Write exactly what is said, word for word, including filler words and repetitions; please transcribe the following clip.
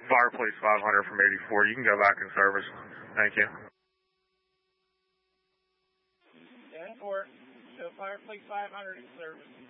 Fire Police five hundred from eighty-four. You can go back in service. Thank you. ten four, show Fire Police five hundred in service.